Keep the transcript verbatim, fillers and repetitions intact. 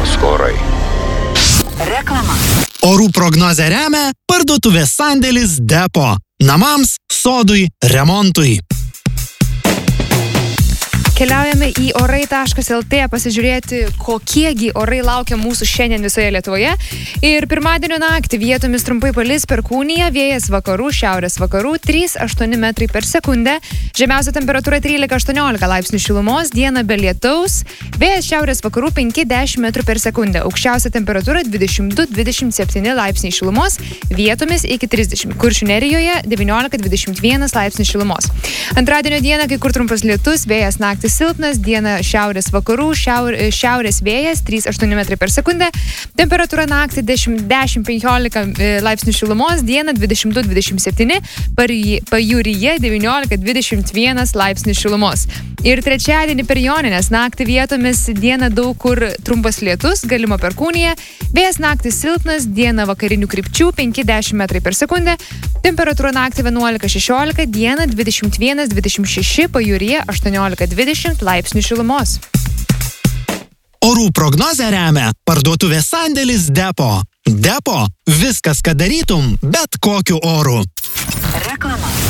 dienos orai. Reklama. Orų prognozę remia parduotuvės sandėlis Depo. Namams, sodui, remontui. Keliaujame į orai taškas el tė pasižiūrėti, kokiegi orai laukia mūsų šiandien visoje Lietuvoje. Ir pirmadienio naktį vietomis trumpai palis perkūnija, vėjas vakarų, šiaurės vakarų, trys aštuoni metrai per sekundę. Žemiausia temperatūra trylika aštuoniolika laipsnių šilumos, dieną be lietaus, vėjas šiaurės vakarų penki dešimt metrų per sekundę. Aukščiausia temperatūra dvidešimt du dvidešimt septyni laipsniai šilumos, vietomis iki trisdešimt. Kuršių nerijoje devyniolika dvidešimt vienas laipsnių šilumos. Antradienio dieną kai kur trumpas lietus, vėjas naktį silpnas, diena šiaurės vakarų, šiaur, šiaurės vėjas, trys aštuoni metrai per sekundę, temperatūra naktį dešimt penkiolika laipsnių šilumos, diena dvidešimt du dvidešimt septyni, pajūryje devyniolika dvidešimt vienas laipsnių šilumos. Ir trečiadienį per Jonines naktį vietomis diena daug kur trumpas lietus, galima perkūnija, vėjas naktį silpnas, diena vakarinių krypčių penki dešimt metrai per sekundę, temperatūra naktį vienuolika šešiolika, diena dvidešimt vienas dvidešimt šeši, pajūryje aštuoniolika dvidešimt laipsnių šilumos. Orų prognozę remia parduotuvės sandėlis Depo. Depo – viskas, ką darytum, bet kokiu oru. Reklama.